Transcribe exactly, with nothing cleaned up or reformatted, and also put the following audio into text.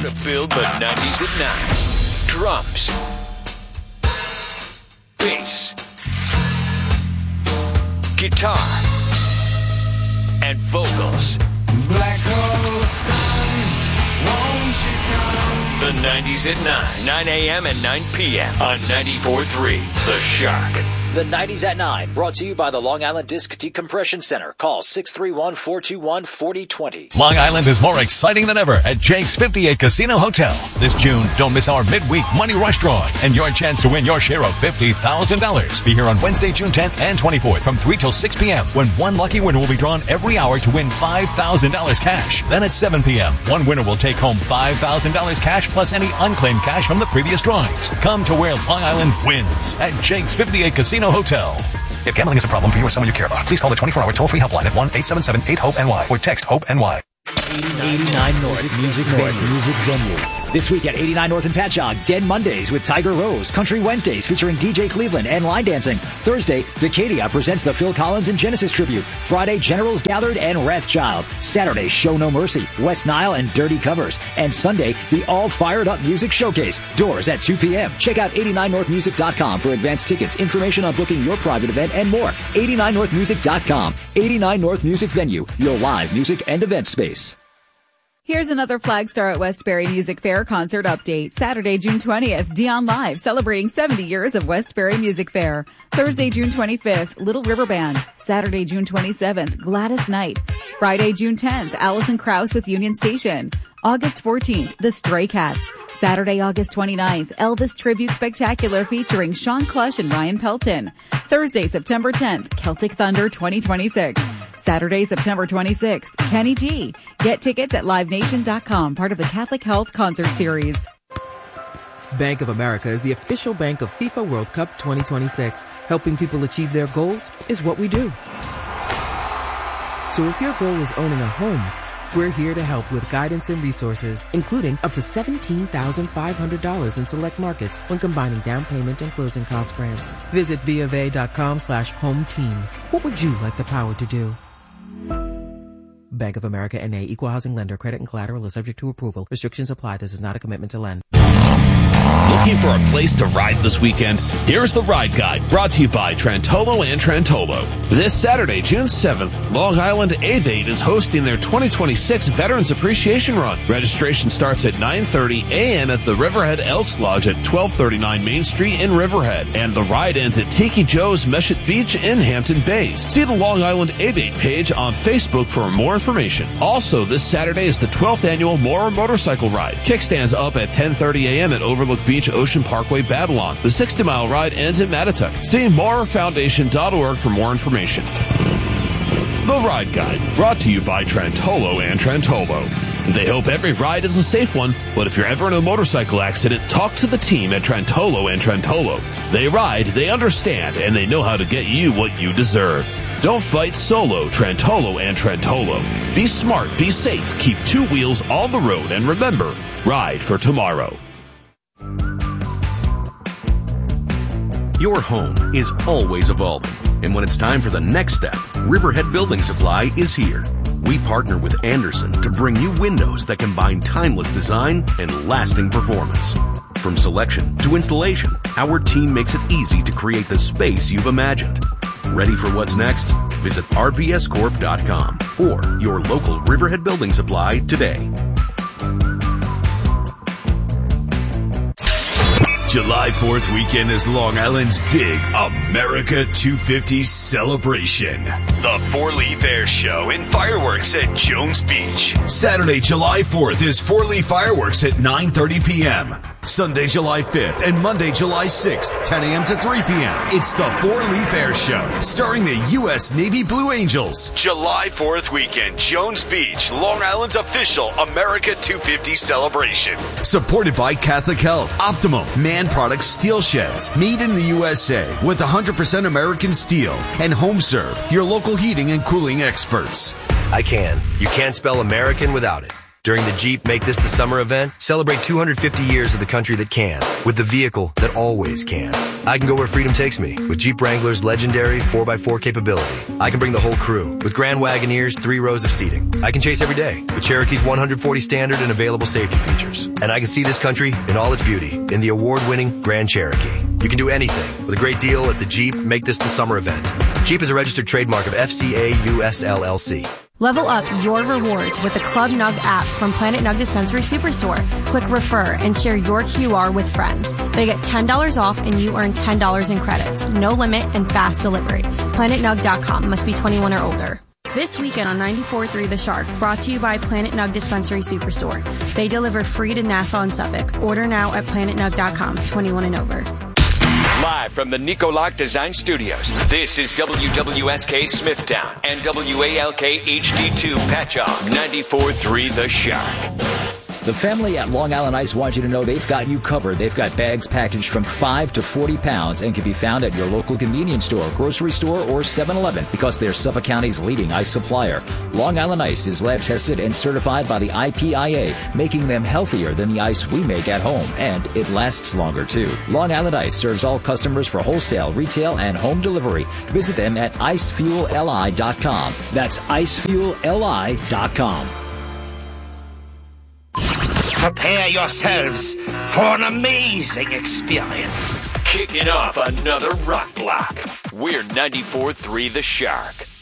to build the nineties at nine. Drums, bass, guitar, and vocals. Black hole sun, won't you come? The nineties at nine, nine a.m. and nine p.m. on ninety-four point three The Shark. The nineties at nine, brought to you by the Long Island Disc Decompression Center. Call six three one, four two one, four zero two zero. Long Island is more exciting than ever at Jake's fifty-eight Casino Hotel. This June, don't miss our midweek Money Rush drawing and your chance to win your share of fifty thousand dollars. Be here on Wednesday, June tenth and twenty-fourth from three till six p.m. when one lucky winner will be drawn every hour to win five thousand dollars cash. Then at seven p.m., one winner will take home five thousand dollars cash plus any unclaimed cash from the previous drawings. Come to where Long Island wins at Jake's fifty-eight Casino Hotel. If gambling is a problem for you or someone you care about, please call the twenty-four hour toll-free helpline at one eight seven seven eight hope N Y or text HOPE-NY. eighty-nine North Music North Music Venue. This week at eighty-nine North in Patchogue, Dead Mondays with Tiger Rose, Country Wednesdays featuring D J Cleveland and line dancing. Thursday, Zacadia presents the Phil Collins and Genesis tribute. Friday, Generals Gathered and Wrathchild. Saturday, Show No Mercy, West Nile and Dirty Covers. And Sunday, the All Fired Up Music Showcase. Doors at two p.m. Check out eighty-nine north music dot com for advance tickets, information on booking your private event, and more. eighty-nine north music dot com. eighty-nine North Music Venue, your live music and event space. Here's another Flagstar at Westbury Music Fair concert update. Saturday, June twentieth, Dion Live, celebrating seventy years of Westbury Music Fair. Thursday, June twenty-fifth, Little River Band. Saturday, June twenty-seventh, Gladys Knight. Friday, June tenth, Allison Krauss with Union Station. August fourteenth, The Stray Cats. Saturday, August twenty-ninth, Elvis Tribute Spectacular featuring Sean Clush and Ryan Pelton. Thursday, September tenth, Celtic Thunder twenty twenty-six. Saturday, September twenty-sixth, Kenny G. Get tickets at live nation dot com, part of the Catholic Health Concert Series. Bank of America is the official bank of FIFA World Cup twenty twenty-six. Helping people achieve their goals is what we do. So if your goal is owning a home, we're here to help with guidance and resources, including up to seventeen thousand five hundred dollars in select markets when combining down payment and closing cost grants. Visit BofA.com slash home team. What would you like the power to do? Bank of America N A, Equal Housing Lender. Credit and collateral is subject to approval. Restrictions apply. This is not a commitment to lend. Looking for a place to ride this weekend? Here's the Ride Guide, brought to you by Trantolo and Trantolo. This Saturday, June seventh, Long Island Avate is hosting their twenty twenty-six Veterans Appreciation Run. Registration starts at nine thirty a.m. at the Riverhead Elks Lodge at twelve thirty-nine Main Street in Riverhead. And the ride ends at Tiki Joe's Meshet Beach in Hampton Bays. See the Long Island Avate page on Facebook for more information. Also, this Saturday is the twelfth annual Mora Motorcycle Ride. Kickstands up at ten thirty a.m. at Overlook Beach Ocean Parkway, Babylon. The sixty mile ride ends at Mattatuck. See mora foundation dot org for more information. The Ride Guide, brought to you by Trantolo and Trantolo. They hope every ride is a safe one, but if you're ever in a motorcycle accident, talk to the team at Trantolo and Trantolo. They ride, they understand, and they know how to get you what you deserve. Don't fight solo. Trantolo and Trantolo. Be smart, be safe, keep two wheels on the road, and remember, ride for tomorrow. Your home is always evolving, and when it's time for the next step, Riverhead Building Supply is here. We partner with Andersen to bring you windows that combine timeless design and lasting performance. From selection to installation, our team makes it easy to create the space you've imagined. Ready for what's next? Visit r b s corp dot com or your local Riverhead Building Supply today. July fourth weekend is Long Island's big America two fifty celebration. The Four Leaf Air Show and fireworks at Jones Beach. Saturday, July fourth is Four Leaf Fireworks at nine thirty p.m. Sunday, July fifth and Monday, July sixth, ten a.m. to three p.m. It's the Four Leaf Air Show, starring the U S Navy Blue Angels. July fourth weekend, Jones Beach, Long Island's official America two fifty celebration. Supported by Catholic Health, Optimum, Man Products Steel Sheds, made in the U S A with one hundred percent American steel, and HomeServe, your local heating and cooling experts. I can. You can't spell American without it. During the Jeep Make This the Summer event, celebrate two hundred fifty years of the country that can, with the vehicle that always can. I can go where freedom takes me with Jeep Wrangler's legendary four by four capability. I can bring the whole crew with Grand Wagoneer's three rows of seating. I can chase every day with Cherokee's one hundred forty standard and available safety features. And I can see this country in all its beauty in the award-winning Grand Cherokee. You can do anything with a great deal at the Jeep Make This the Summer event. Jeep is a registered trademark of F C A U S L L C. Level up your rewards with the Club Nug app from Planet Nug Dispensary Superstore. Click Refer and share your Q R with friends. They get ten dollars off and you earn ten dollars in credits. No limit and fast delivery. planet nug dot com. Must be twenty-one or older. This weekend on ninety-four point three The Shark, brought to you by Planet Nug Dispensary Superstore. They deliver free to Nassau and Suffolk. Order now at planet nug dot com. twenty-one and over. Live from the Nicolac Design Studios, this is W W S K Smithtown and W A L K H D two Patchogue, ninety-four point three The Shark. The family at Long Island Ice wants you to know they've got you covered. They've got bags packaged from five to forty pounds and can be found at your local convenience store, grocery store, or seven eleven because they're Suffolk County's leading ice supplier. Long Island Ice is lab tested and certified by the I P I A, making them healthier than the ice we make at home, and it lasts longer too. Long Island Ice serves all customers for wholesale, retail, and home delivery. Visit them at ice fuel l i dot com. That's ice fuel l i dot com. Prepare yourselves for an amazing experience. Kicking off another rock block. We're ninety-four point three The Shark.